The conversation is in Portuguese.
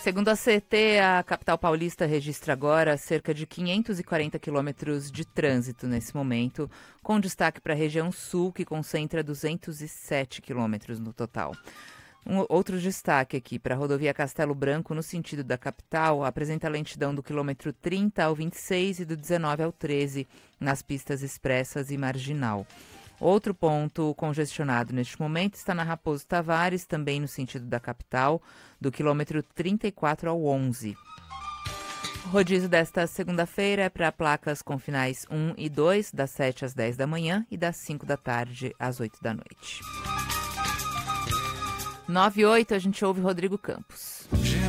Segundo a CET, a capital paulista registra agora cerca de 540 quilômetros de trânsito nesse momento, com destaque para a região sul, que concentra 207 quilômetros no total. Outro destaque aqui para a rodovia Castelo Branco, no sentido da capital, apresenta lentidão do quilômetro 30 ao 26 e do 19 ao 13 nas pistas expressas e marginal. Outro ponto congestionado neste momento está na Raposo Tavares, também no sentido da capital, do quilômetro 34 ao 11. O rodízio desta segunda-feira é para placas com finais 1 e 2, das 7 às 10 da manhã e das 5 da tarde às 8 da noite. 9 e 8, a gente ouve Rodrigo Campos.